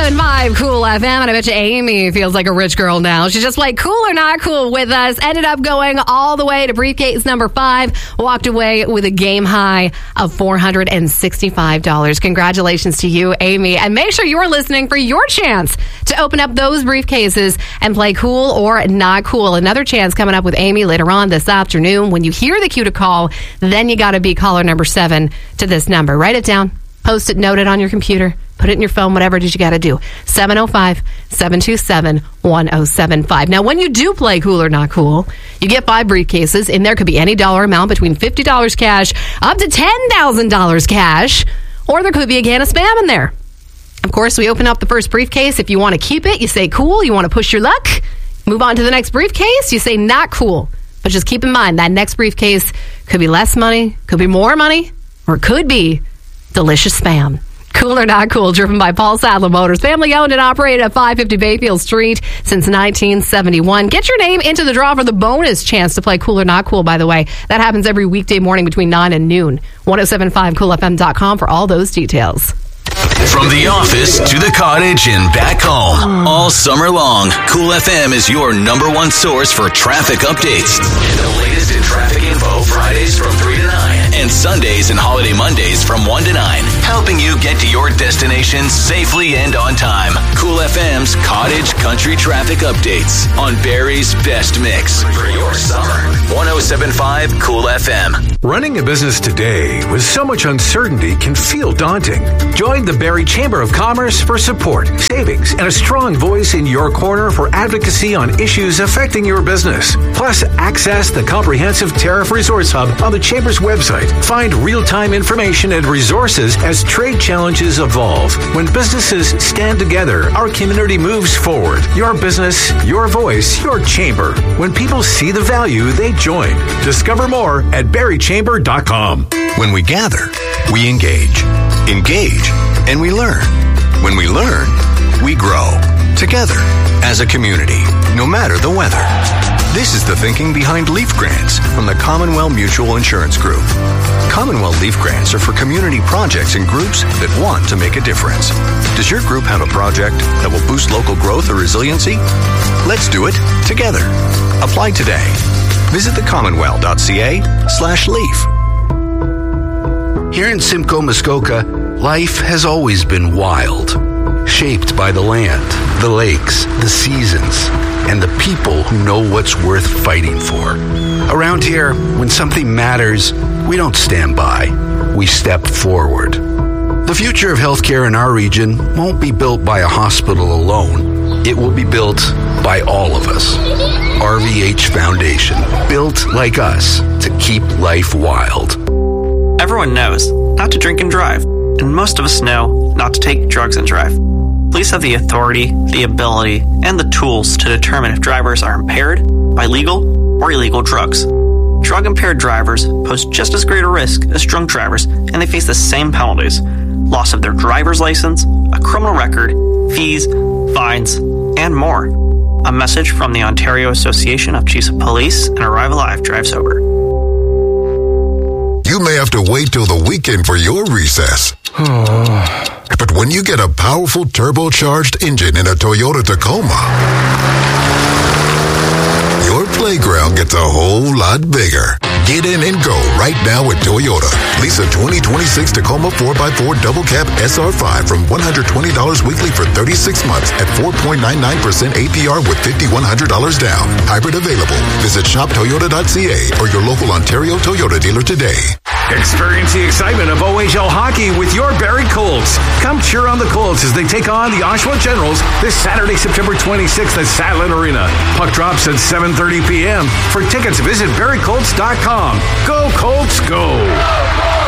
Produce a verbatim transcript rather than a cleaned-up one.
seven point five Cool F M, and I bet you Amy feels like a rich girl now. She just played Cool or Not Cool with us, ended up going all the way to briefcase number five, walked away with a game high of four hundred sixty-five dollars. Congratulations to you, Amy, and make sure you're listening for your chance to open up those briefcases and play Cool or Not Cool. Another chance coming up with Amy later on this afternoon. When you hear the cue to call, then you got to be caller number seven to this number. Write it down, post it, note it on your computer, put it in your phone, whatever it is you got to do. seven oh five, seven two seven, one oh seven five. Now, when you do play Cool or Not Cool, you get five briefcases. In there could be any dollar amount between fifty dollars cash up to ten thousand dollars cash, or there could be a can of Spam in there. Of course, we open up the first briefcase. If you want to keep it, you say cool. You want to push your luck, move on to the next briefcase, you say not cool. But just keep in mind, that next briefcase could be less money, could be more money, or it could be delicious Spam. Cool or Not Cool, driven by Paul Sadler Motors. Family owned and operated at five fifty Bayfield Street since nineteen seventy-one. Get your name into the draw for the bonus chance to play Cool or Not Cool, by the way. That happens every weekday morning between nine and noon. ten seventy-five cool f m dot com for all those details. From the office to the cottage and back home, all summer long, Cool F M is your number one source for traffic updates. The latest in traffic info Fridays from three to nine and Sundays and holiday Mondays from one to nine, helping you get to your destination safely and on time. Cool F M's Cottage Country Traffic Updates on Barrie's best mix for your summer. ten seventy-five Cool F M. Running a business today with so much uncertainty can feel daunting. Join the Barrie Chamber of Commerce for support, savings, and a strong voice in your corner for advocacy on issues affecting your business. Plus, access the comprehensive tariff resource hub on the Chamber's website. Find real-time information and resources as trade challenges evolve. When businesses stand together, our community moves forward. Your business, your voice, your chamber. When people see the value, they join. Discover more at barrie chamber dot com. When we gather, we engage. Engage, and we learn. When we learn, we grow. Together, as a community, no matter the weather. This is the thinking behind Leaf Grants from the Commonwealth Mutual Insurance Group. Commonwealth Leaf Grants are for community projects and groups that want to make a difference. Does your group have a project that will boost local growth or resiliency? Let's do it together. Apply today. Visit the commonwealth dot c a slash leaf. Here in Simcoe, Muskoka, life has always been wild, shaped by the land, the lakes, the seasons, and the people who know what's worth fighting for. Around here, when something matters, we don't stand by, we step forward. The future of healthcare in our region won't be built by a hospital alone. It will be built by all of us. R V H Foundation, built like us to keep life wild. Everyone knows not to drink and drive, and most of us know not to take drugs and drive. Police have the authority, the ability, and the tools to determine if drivers are impaired by legal or illegal drugs. Drug-impaired drivers pose just as great a risk as drunk drivers, and they face the same penalties: loss of their driver's license, a criminal record, fees, fines, and more. A message from the Ontario Association of Chiefs of Police and Arrive Alive Drive Sober. You may have to wait till the weekend for your recess. But when you get a powerful turbocharged engine in a Toyota Tacoma, your playground gets a whole lot bigger. Get in and go right now with Toyota. Lease a twenty twenty-six Tacoma four by four Double Cab S R five from one hundred twenty dollars weekly for thirty-six months at four point nine nine percent A P R with five thousand one hundred dollars down. Hybrid available. Visit shop toyota dot c a or your local Ontario Toyota dealer today. Experience the excitement of O H L hockey with your Barrie Colts. Come cheer on the Colts as they take on the Oshawa Generals this Saturday, September twenty-sixth at Satellite Arena. Puck drops at seven thirty p.m. For tickets, visit barrie colts dot com. Go Colts, go!